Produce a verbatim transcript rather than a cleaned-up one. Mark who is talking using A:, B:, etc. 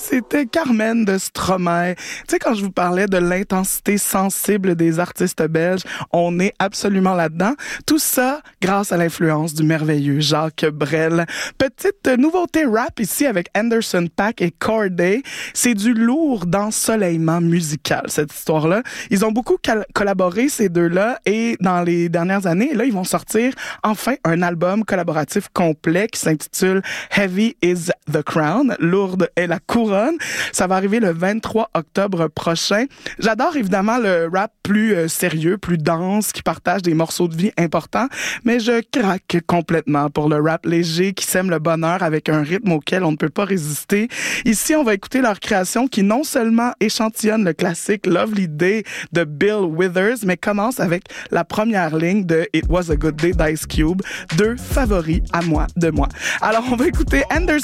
A: c'était Carmen de Stromae. Tu sais, quand je vous parlais de l'intensité sensible des artistes belges, on est absolument là-dedans. Tout ça grâce à l'influence du merveilleux Jacques Brel. Petite nouveauté rap ici avec Anderson .Paak et Cordae. C'est du lourd d'ensoleillement musical, cette histoire-là. Ils ont beaucoup cal- collaboré, ces deux-là, et dans les dernières années, là, ils vont sortir enfin un album collaboratif complet qui s'intitule Heavy is the Crown. Lourde est la couronne. Ça va arriver le vingt-trois octobre prochain. J'adore évidemment le rap plus euh, sérieux, plus dense, qui partage des morceaux de vie importants, mais je craque complètement pour le rap léger qui sème le bonheur avec un rythme auquel on ne peut pas résister. Ici, on va écouter leur création qui non seulement échantillonne le classique Lovely Day de Bill Withers, mais commence avec la première ligne de It Was a Good Day d'Ice Cube, deux favoris à moi de moi. Alors, on va écouter Anderson